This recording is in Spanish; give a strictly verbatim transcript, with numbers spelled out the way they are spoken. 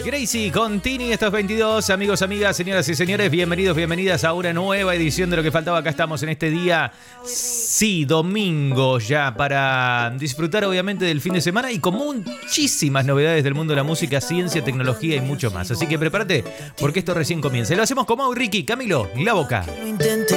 Gracie con Tini, estos veintidós, amigos, amigas, señoras y señores, bienvenidos, bienvenidas a una nueva edición de Lo que faltaba. Acá estamos en este día, sí, domingo ya, para disfrutar obviamente del fin de semana y con muchísimas novedades del mundo de la música, ciencia, tecnología y mucho más. Así que prepárate porque esto recién comienza. Y lo hacemos con Mau y Ricky, Camilo, La Boca.